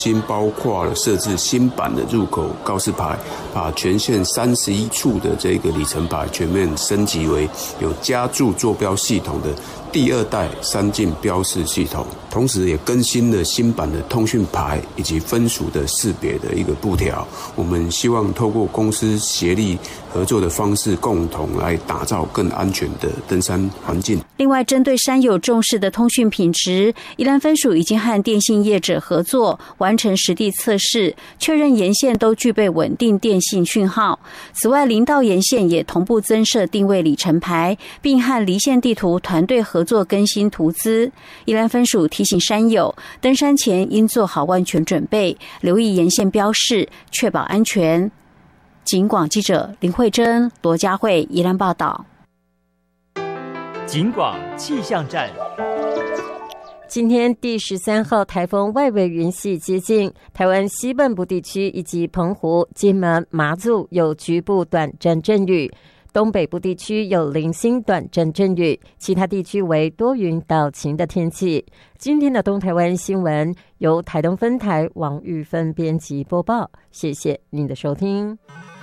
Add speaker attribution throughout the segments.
Speaker 1: 新包括了设置新版的入口告示牌，把全线31处的这个里程牌全面升级为有加注坐标系统的第2代3进标示系统，同时也更新了新版的通讯牌以及分属的识别的一个布条。我们希望透过公司协力合作的方式，共同来打造更安全的登山环境。
Speaker 2: 另外，针对山友重视的通讯品质，宜兰分署已经和电信业者合作，完成实地测试，确认沿线都具备稳定电信讯号。此外，林道沿线也同步增设定位里程牌，并和离线地图团队合作更新图资。宜兰分署提醒山友，登山前应做好万全准备，留意沿线标示，确保安全。警广记者林慧珍、罗佳慧宜兰报道。
Speaker 3: 警广气象站。
Speaker 4: 今天第13号台风外围云系接近台湾西半部地区以及澎湖、金门、马祖有局部短暂阵雨，东北部地区有零星短暂阵雨，其他地区为多云到晴的天气。今天的东台湾新闻由台东分台王玉芬编辑播报，谢谢您的收听。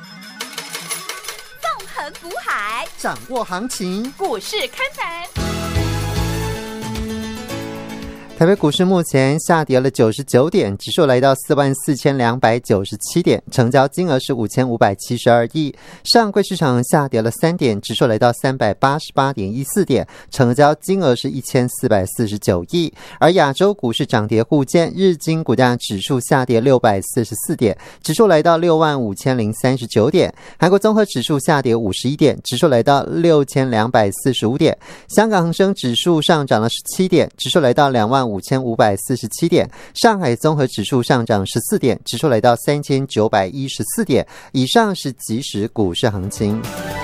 Speaker 5: 纵横股海，
Speaker 6: 掌握行情，
Speaker 5: 股市看盘。
Speaker 6: 台北股市目前下跌了99点，指数来到44297点，成交金额是5572亿。上柜市场下跌了3点，指数来到388.14点，成交金额是1449亿。而亚洲股市涨跌互见，日经股价指数下跌644点，指数来到65039点。韩国综合指数下跌51点，指数来到6245点。香港恒生指数上涨了17点，指数来到25547点，上海综合指数上涨14点，指数来到3914点。以上是即时股市行情。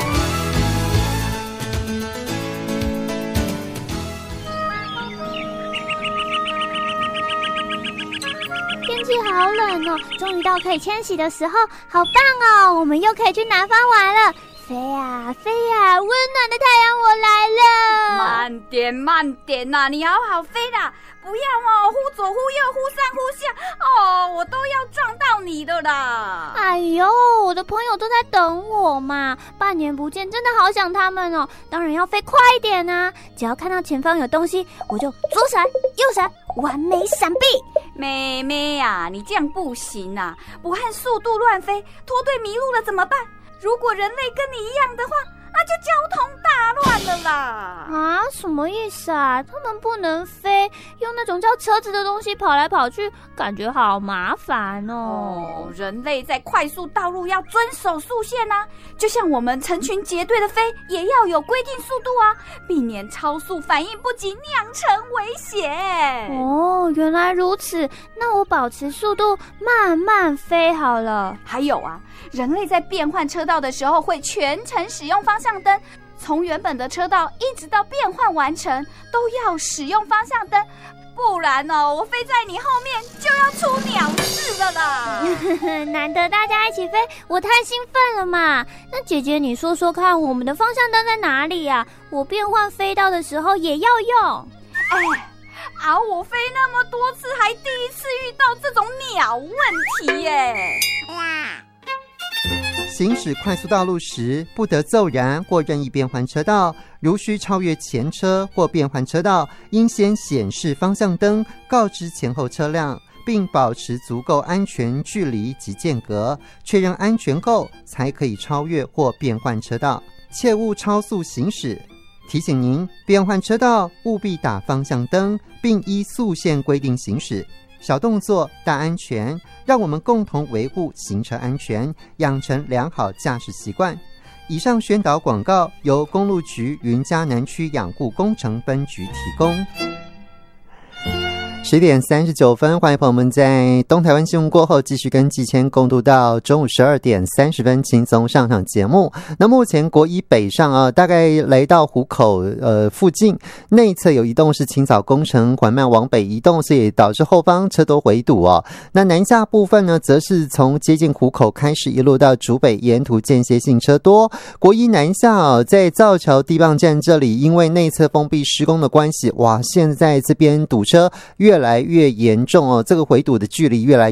Speaker 7: 天气好冷哦，终于到可以迁徙的时候，好棒哦！我们又可以去南方玩了。飞呀飞呀，温暖的太阳我来了。
Speaker 5: 慢点慢点呐，你好好飞啦，不要哦，忽左忽右，忽上忽下哦，我都要撞到你的啦。
Speaker 7: 哎呦，我的朋友都在等我嘛，半年不见，真的好想他们哦。当然要飞快一点啊，只要看到前方有东西，我就左闪右闪，完美闪避。
Speaker 5: 妹妹啊，你这样不行啊，不和速度乱飞，脱队迷路了怎么办？如果人类跟你一样的话，那就交通大乱了啦！
Speaker 7: 啊，什么意思啊？他们不能飞，用那种叫车子的东西跑来跑去，感觉好麻烦哦。
Speaker 5: 人类在快速道路要遵守速限啊，就像我们成群结队的飞，也要有规定速度啊，避免超速反应不及酿成危险。
Speaker 7: 哦，原来如此，那我保持速度慢慢飞好了。
Speaker 5: 还有啊，人类在变换车道的时候会全程使用方向灯，从原本的车道一直到变换完成都要使用方向灯，不然哦，我飞在你后面就要出鸟事了啦。
Speaker 7: 难得大家一起飞，我太兴奋了嘛。那姐姐你说说看，我们的方向灯在哪里啊？我变换飞道的时候也要用。
Speaker 5: 我飞那么多次，还第一次遇到这种鸟问题耶。
Speaker 6: 行驶快速道路时，不得骤然或任意变换车道，如需超越前车或变换车道，应先显示方向灯，告知前后车辆，并保持足够安全距离及间隔，确认安全后才可以超越或变换车道，切勿超速行驶。提醒您，变换车道务必打方向灯，并依速限规定行驶。小动作大安全，让我们共同维护行车安全，养成良好驾驶习惯。以上宣导广告由公路局云嘉南区养护工程分局提供。10点39分，欢迎朋友们在东台湾新闻过后继续跟季谦共度到中午12点30分轻松上场节目。那目前国一北上大概来到湖口附近，内侧有一栋是清扫工程缓慢往北移动，所以导致后方车多回堵那南下部分呢，则是从接近湖口开始一路到竹北，沿途间歇性车多。国一南下在造桥地磅站这里，因为内侧封闭施工的关系，现在这边堵车越来越严重这个回堵的距离越来